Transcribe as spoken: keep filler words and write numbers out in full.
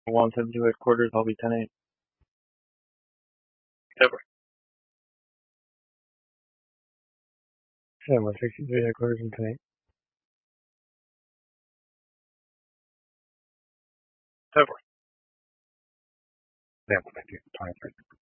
one seventy-two headquarters, I'll be ten eight. Over. Yeah, one sixty-three headquarters and ten eight. Over. Yeah, one fifty, twenty-three.